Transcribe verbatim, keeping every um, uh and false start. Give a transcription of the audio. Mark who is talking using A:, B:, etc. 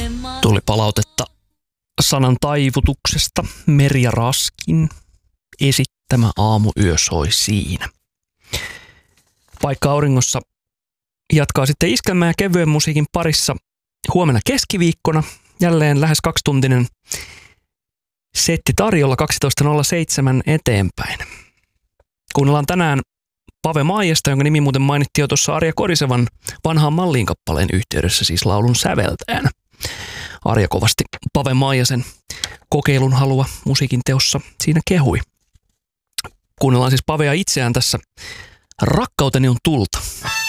A: Tuli palautetta sanan taivutuksesta. Merja Raskin esittämä Aamuyö soi siinä. Paikka auringossa jatkaa sitten iskelmää ja kevyen musiikin parissa huomenna keskiviikkona. Jälleen lähes kaksituntinen setti tarjolla kaksitoista nolla seitsemän eteenpäin. Kuunnellaan tänään Pave Maijasta, jonka nimi muuten mainittiin jo tuossa Arja Korisevan vanhaan malliin kappaleen yhteydessä, siis laulun säveltäjänä. Arja kovasti Pave Maijasen kokeilun halua musiikin teossa siinä kehui. Kuunnellaan siis Pavea itseään tässä Rakkauteni on tulta.